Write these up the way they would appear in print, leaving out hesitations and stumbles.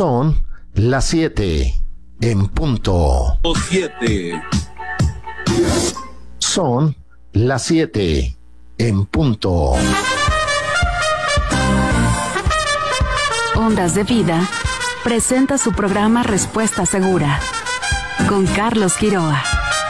Son las 7 en punto. 7. Son las 7 en punto. Ondas de Vida presenta su programa Respuesta Segura con Carlos Quiroa.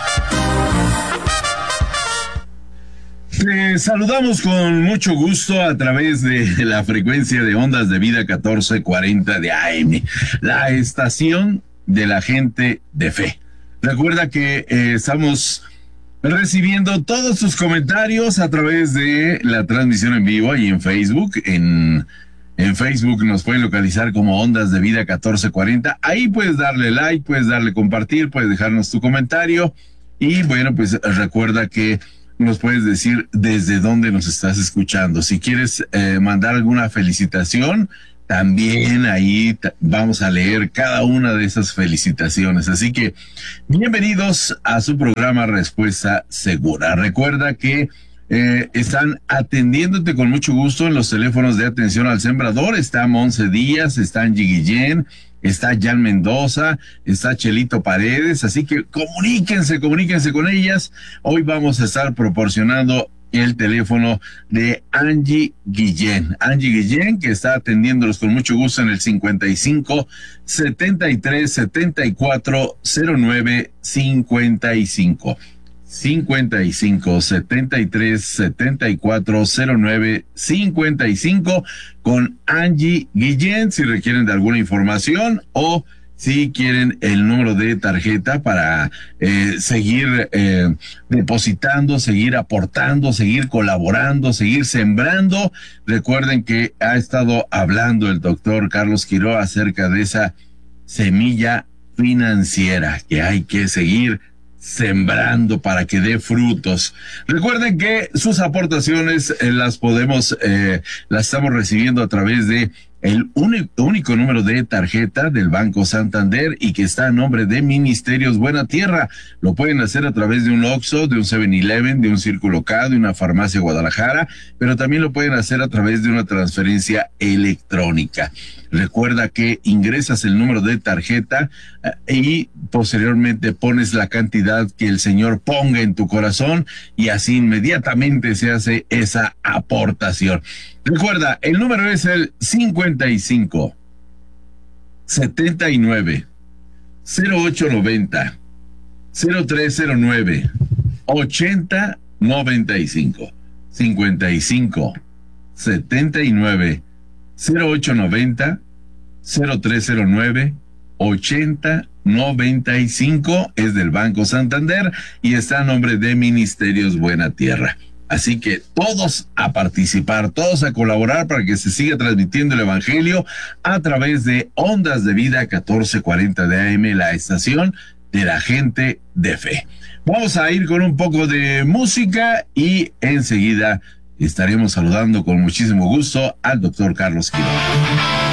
Te saludamos con mucho gusto a través de la frecuencia de Ondas de Vida 1440 de AM, la estación de la gente de fe. Recuerda que estamos recibiendo todos sus comentarios a través de la transmisión en vivo y en Facebook. En Facebook nos pueden localizar como Ondas de Vida 1440. Ahí puedes darle like, puedes darle compartir, puedes dejarnos tu comentario. Y bueno, pues recuerda que nos puedes decir desde dónde nos estás escuchando. Si quieres mandar alguna felicitación, también ahí vamos a leer cada una de esas felicitaciones. Así que bienvenidos a su programa Respuesta Segura. Recuerda que están atendiéndote con mucho gusto en los teléfonos de atención al sembrador. Está Monse Díaz, está Angie Guillén, está Jan Mendoza, está Chelito Paredes, así que comuníquense con ellas. Hoy vamos a estar proporcionando el teléfono de Angie Guillén. Angie Guillén, que está atendiéndolos con mucho gusto en el 55 73 74 09 55. 55 73 74 09 55 con Angie Guillén, si requieren de alguna información o si quieren el número de tarjeta para seguir depositando, seguir aportando, seguir colaborando, seguir sembrando. Recuerden que ha estado hablando el doctor Carlos Quiroa acerca de esa semilla financiera que hay que seguir sembrando para que dé frutos. Recuerden que sus aportaciones las estamos recibiendo a través de el único número de tarjeta del Banco Santander y que está a nombre de Ministerios Buena Tierra. Lo pueden hacer a través de un Oxxo, de un 7-Eleven, de un Círculo K, de una farmacia Guadalajara, pero también lo pueden hacer a través de una transferencia electrónica. Recuerda que ingresas el número de tarjeta y posteriormente pones la cantidad que el Señor ponga en tu corazón y así inmediatamente se hace esa aportación. Recuerda, el número es el 55 79 0890 0309 8095 55 79 0890 0309 8095 es del Banco Santander y está a nombre de Ministerios Buena Tierra. Así que todos a participar, todos a colaborar para que se siga transmitiendo el Evangelio a través de Ondas de Vida 1440 de AM, la estación de la gente de fe. Vamos a ir con un poco de música y enseguida estaremos saludando con muchísimo gusto al doctor Carlos Quiroa.